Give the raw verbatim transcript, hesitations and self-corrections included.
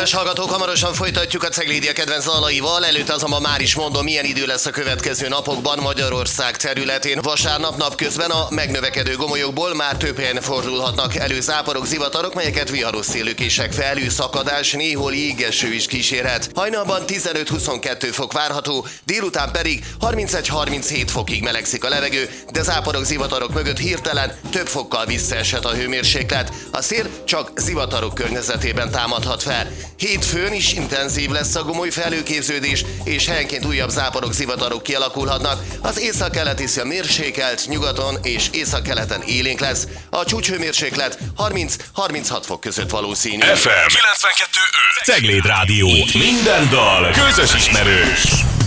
Kedves hallgatók, hamarosan folytatjuk a Ceglédia kedvenc dalaival, előtt azonban már is mondom, milyen idő lesz a következő napokban Magyarország területén. Vasárnap napközben a megnövekedő gomolyokból már több helyen fordulhatnak elő záporok, zivatarok, melyeket viharos szélőkések, felhőszakadás, néhol jégeső is kísérhet. Hajnalban tizenöt-huszonkettő fok várható, délután pedig harmincegy-harminchét fokig melegszik a levegő, de záporok, zivatarok mögött hirtelen több fokkal visszaeshet a hőmérséklet. A szél csak zivatarok környezetében támadhat fel. Hétfőn is intenzív lesz a gomoly felhőképződés, és helyenként újabb záporok, zivatarok kialakulhatnak. Az északkeleti szél mérsékelt, nyugaton és északkeleten élénk lesz. A csúcshőmérséklet harminc-harminchat fok között valószínű. ef em kilencvenkettő öt Cegléd Rádió. Itt minden dal közös ismerős.